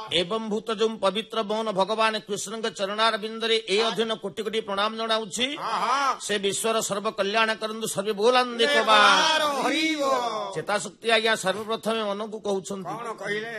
ଏବଂ ଭୂତ ଯେଉଁ ପବିତ୍ର ମୌନ ଭଗବାନ କୃଷ୍ଣଙ୍କ ଚରଣାର ବିନ୍ଦରେ ଏ ଅଧୀନ କୋଟି କୋଟି ପ୍ରଣାମ ଜଣାଉଛି। ସେ ବିଶ୍ୱର ସର୍ବ କଲ୍ୟାଣ କରନ୍ତୁ ସର୍ବେ ବୋଲାନ୍ତି ଚେତାଶକ୍ତି ଆଜ୍ଞା ସର୍ବପ୍ରଥମେ ମନକୁ କହୁଛନ୍ତି।